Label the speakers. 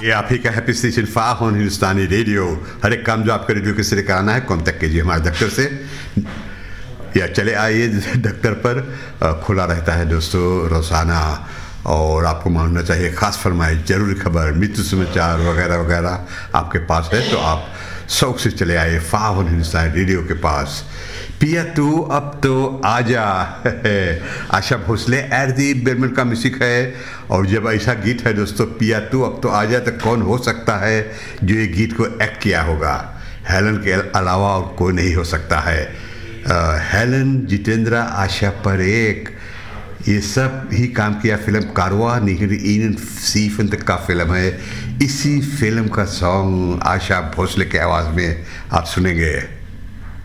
Speaker 1: ये आप ही का हैप्पी स्टेशन फाहन हिंदुस्तानी रेडियो। हर एक काम जो आपका रेडियो के सिरे कराना है कॉन्टेक्ट कीजिए हमारे दफ्तर से या चले आइए दफ्तर पर। खुला रहता है दोस्तों रोज़ाना, और आपको मालूम चाहिए ख़ास फरमाइश, ज़रूरी खबर, मृत्यु समाचार वगैरह वगैरह आपके पास है तो आप शौक से चले आए फाहन हिंदुस्तानी रेडियो के पास। पिया तू अब तो आजा आशा भोसले एरदीप बेरमन का म्यूजिक है। और जब ऐसा गीत है दोस्तों, पिया तू अब तो आजा, तो कौन हो सकता है जो ये गीत को एक्ट किया होगा? हेलन के अलावा और कोई नहीं हो सकता है। हेलन, जितेंद्र, आशा परेख, ये सब ही काम किया। फिल्म कारवा निहिर इन सीफन तक का फिल्म है। इसी फिल्म का सॉन्ग आशा भोसले के आवाज़ में आप सुनेंगे।